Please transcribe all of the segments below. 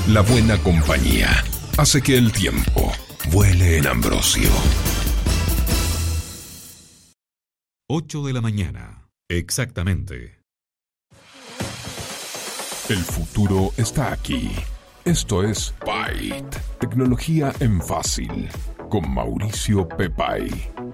La buena compañía hace que el tiempo vuele en Ambrosio. 8 de la mañana, exactamente. El futuro está aquí. Esto es Byte, tecnología en fácil, con Mauricio Pepay.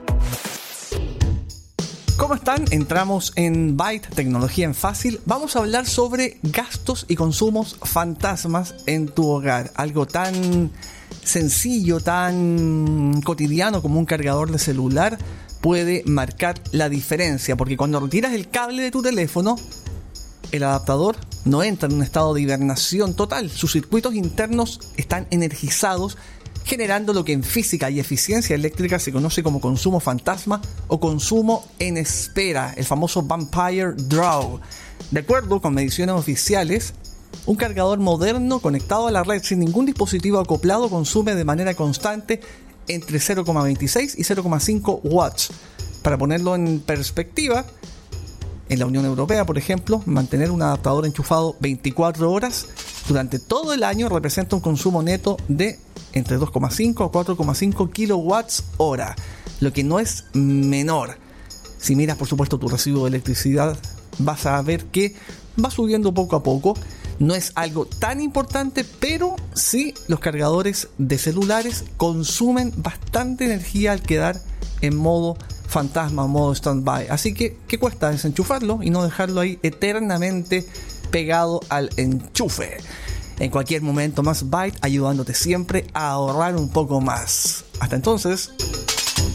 ¿Cómo están? Entramos en Byte, tecnología en fácil. Vamos a hablar sobre gastos y consumos fantasmas en tu hogar. Algo tan sencillo, tan cotidiano como un cargador de celular puede marcar la diferencia, porque cuando retiras el cable de tu teléfono, el adaptador no entra en un estado de hibernación total. Sus circuitos internos están energizados, generando lo que en física y eficiencia eléctrica se conoce como consumo fantasma o consumo en espera, el famoso Vampire Draw. De acuerdo con mediciones oficiales, un cargador moderno conectado a la red sin ningún dispositivo acoplado consume de manera constante entre 0,26 y 0,5 watts. Para ponerlo en perspectiva, en la Unión Europea, por ejemplo, mantener un adaptador enchufado 24 horas durante todo el año representa un consumo neto de entre 2,5 a 4,5 kilowatts hora, lo que no es menor. Si miras, por supuesto, tu recibo de electricidad, vas a ver que va subiendo poco a poco. No es algo tan importante, pero sí los cargadores de celulares consumen bastante energía al quedar en modo fantasma, modo stand-by. Así que, ¿qué cuesta desenchufarlo y no dejarlo ahí eternamente pegado al enchufe? En cualquier momento más Byte, ayudándote siempre a ahorrar un poco más. Hasta entonces.